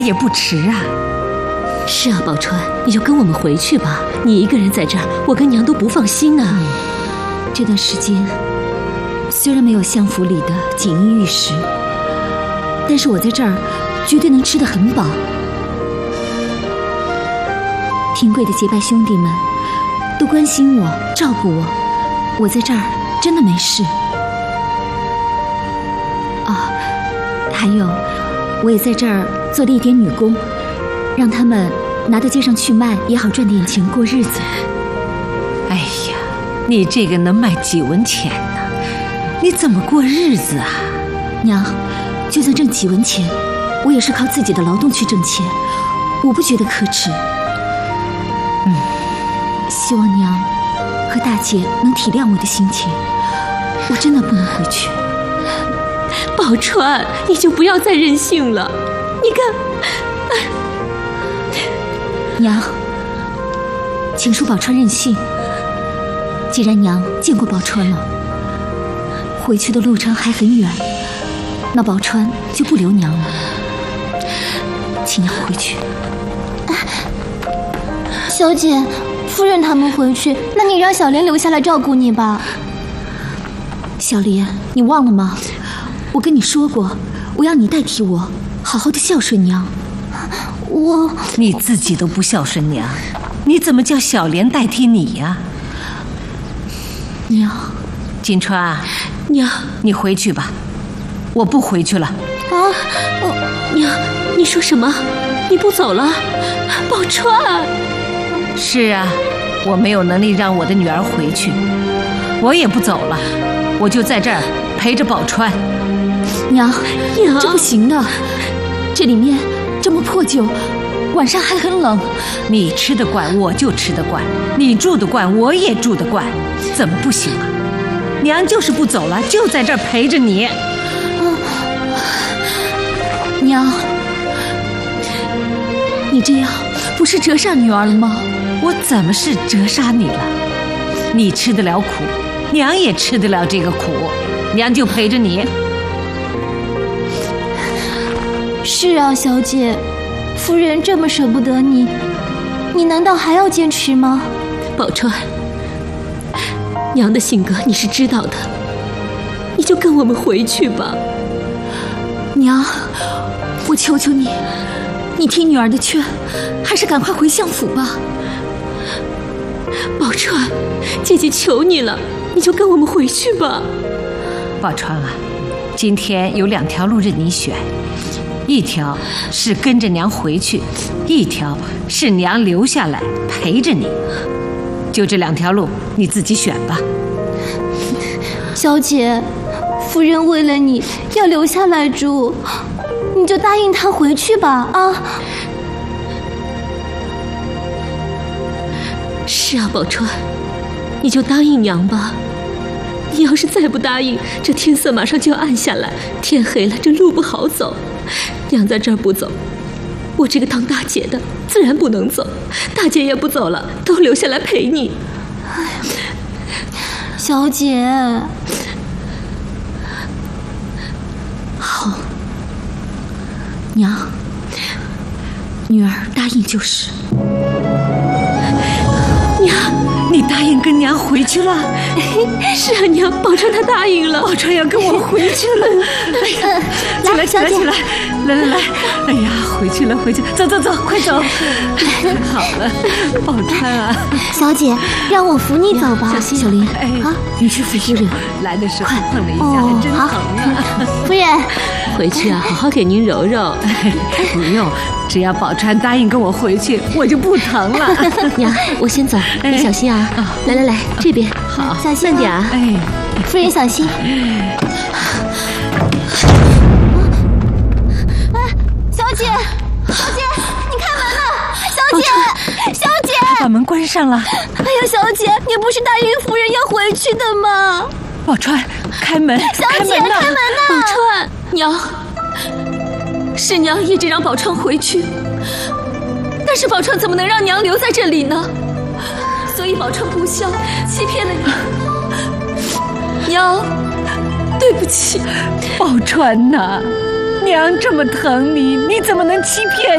也不迟啊。 是啊，宝钏，你就跟我们回去吧。你一个人在这儿，我跟娘都不放心啊。 这段时间虽然没有相府里的锦衣玉食，但是我在这儿绝对能吃得很饱。平贵的结拜兄弟们都关心我，照顾我，我在这儿真的没事。还有，我也在这儿做了一点女工，让他们拿到街上去卖，也好赚点钱过日子。 哎呀，你这个能卖几文钱呢？你怎么过日子啊？ 娘，就算挣几文钱，我也是靠自己的劳动去挣钱，我不觉得可耻。希望娘和大姐能体谅我的心情，我真的不能回去。 宝钏，你就不要再任性了。你看， 娘，请恕宝钏任性。既然娘见过宝钏了，回去的路程还很远，那宝钏就不留娘了。请娘回去。 小姐，夫人他们回去，那你让小莲留下来照顾你吧。 小莲，你忘了吗？我跟你说过，我要你代替我，好好的孝顺娘。 你自己都不孝顺娘，你怎么叫小莲代替你呀？ 娘， 金钏， 娘， 你回去吧，我不回去了。 娘，你说什么？你不走了？宝钏。 是啊，我没有能力让我的女儿回去，我也不走了，我就在这儿陪着宝钏。 娘，这不行的，这里面这么破旧，晚上还很冷。 你吃得惯，我就吃得惯；你住得惯，我也住得惯，怎么不行啊？娘就是不走了，就在这儿陪着你。 娘，你这样不是折煞女儿了吗？ 我怎么是折杀你了？你吃得了苦，娘也吃得了这个苦，娘就陪着你。 是啊，小姐，夫人这么舍不得你，你难道还要坚持吗？ 宝钏，娘的性格你是知道的，你就跟我们回去吧。 娘，我求求你，你听女儿的劝，还是赶快回相府吧。 宝钏，姐姐求你了，你就跟我们回去吧。 宝钏啊，今天有2条路任你选，一条是跟着娘回去，一条是娘留下来陪着你。就这2条路，你自己选吧。 小姐，夫人为了你要留下来住，你就答应她回去吧啊！ 是啊，宝钏，你就答应娘吧。你要是再不答应，这天色马上就要暗下来，天黑了，这路不好走。娘在这儿不走，我这个当大姐的自然不能走，大姐也不走了，都留下来陪你。 小姐， 好，娘，女儿答应就是。 娘， 你答应跟娘回去了？ 是啊，娘，宝钏她答应了。 宝钏要跟我回去了。哎呀，起来，起来，起来！来！哎呀，回去了，走，快走！太好了，宝钏啊！ 小姐，让我扶你走吧。 小莲，你去扶夫人。 来的时候碰了一下，还真疼啊！ 夫人， 回去啊，好好给您揉揉。 不用，只要宝钏答应跟我回去，我就不疼了。 娘，我先走，你小心啊！来，这边， 好， 小心慢点啊！ 夫人小心。小姐，你开门了！小姐， 把门关上了。 哎呀，小姐，你不是答应夫人要回去的吗？ 宝钏，开门！ 小姐，开门呐！ 宝钏，娘，是娘一直让宝钏回去，但是宝钏怎么能让娘留在这里呢？所以宝钏不孝，欺骗了你。娘，对不起。 宝钏呐，娘这么疼你，你怎么能欺骗